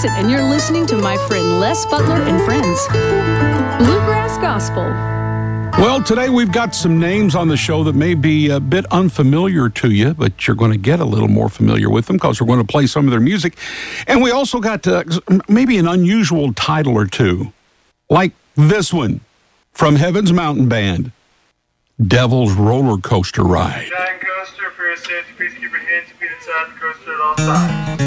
Vincent, and you're listening to my friend Les Butler and Friends. Bluegrass Gospel. Well, today we've got some names on the show that may be a bit unfamiliar to you, but you're going to get a little more familiar with them because we're going to play some of their music. And we also got maybe an unusual title or two, like this one from Heaven's Mountain Band, Devil's Roller Coaster Ride. Giant coaster, for your safety, please keep your hands and feet inside the coaster at all times.